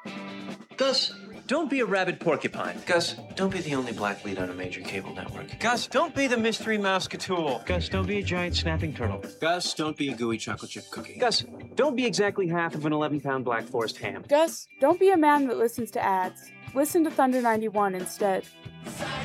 Gus, don't be a rabid porcupine. Gus, don't be the only black lead on a major cable network. Gus, don't be the mystery Mousecatool. Gus, don't be a giant snapping turtle. Gus, don't be a gooey chocolate chip cookie. Gus, don't be exactly half of an 11-pound Black Forest ham. Gus, don't be a man that listens to ads. Listen to Thunder 91 instead.